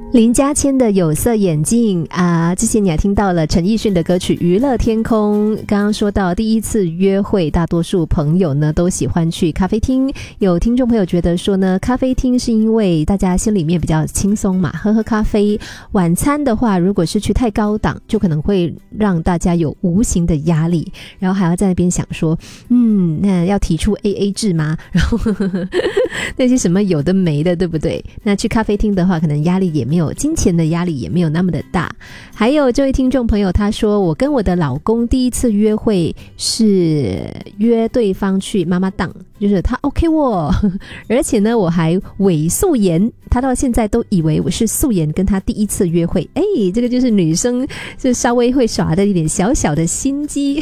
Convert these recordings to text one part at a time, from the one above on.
林嘉谦的有色眼镜啊，之前你还听到了陈奕迅的歌曲《娱乐天空》。刚刚说到第一次约会，大多数朋友呢都喜欢去咖啡厅。有听众朋友觉得说呢，咖啡厅是因为大家心里面比较轻松嘛，喝喝咖啡。晚餐的话，如果是去太高档，就可能会让大家有无形的压力，然后还要在那边想说，那要提出 AA 制吗？然后那些什么有的没的，对不对？那去咖啡厅的话，可能压力也没有。金钱的压力也没有那么的大。还有这位听众朋友他说，我跟我的老公第一次约会是约对方去妈妈档，就是他 OK 我，而且呢我还伪素颜，他到现在都以为我是素颜跟他第一次约会。这个就是女生就稍微会耍的一点小小的心机。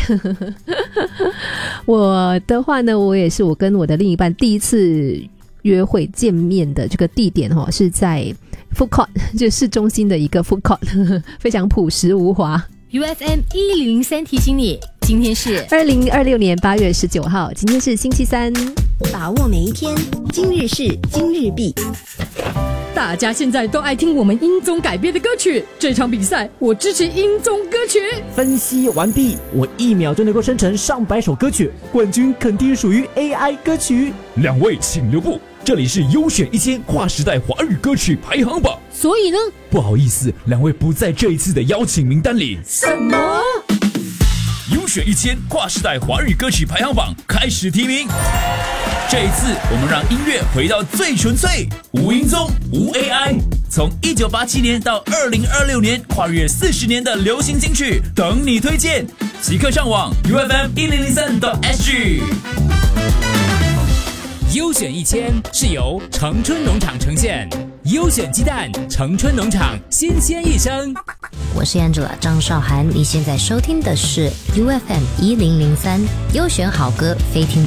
我的话呢，我也是我跟我的另一半第一次约会见面的这个地点是在Food Court， 就市中心的一个 Food Court， 非常朴实无华。 UFM 1003提醒你，今天是 2026年8月19号，今天是星期三， 把握每一天，今日事今日毕。 大家现在都爱听我们音综改编的歌曲，这场比赛我支持音综歌曲。 分析完毕，我1秒就能够生成上百首歌曲，冠军肯定属于 AI 歌曲。 两位请留步，这里是优选1000跨时代华语歌曲排行榜。 所以呢， 不好意思，两位不在这一次的邀请名单里。 什么？ 优选1000跨时代华语歌曲排行榜开始提名。这一次我们让音乐回到最纯粹，无音综无 AI， 从1987年到2026年跨越40年的流行金曲等你推荐，即刻上网 UFM1003.SG。 优选1000是由城春农场呈现，优选鸡蛋，城春农场新鲜一生。 我是 Angela 张韶涵，你现在收听的是 UFM 1003优选好歌非听